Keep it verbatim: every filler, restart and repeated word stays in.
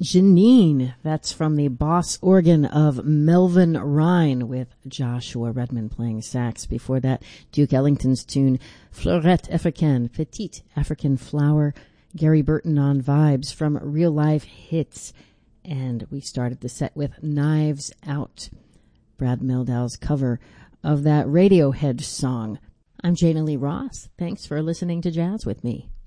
Janine, that's from the Boss organ of Melvin Rhine with Joshua Redman playing sax. Before that, Duke Ellington's tune Fleurette Africaine, Petite African Flower, Gary Burton on vibes from Real Life Hits. And we started the set with Knives Out, Brad Meldau's cover of that Radiohead song. I'm Jana Lee Ross. Thanks for listening to Jazz with me.